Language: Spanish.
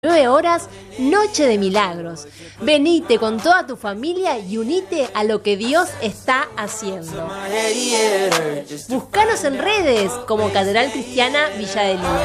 9 horas, Noche de Milagros. Venite con toda tu familia y unite a lo que Dios está haciendo. Búscanos en redes como Catedral Cristiana Villa de Lía.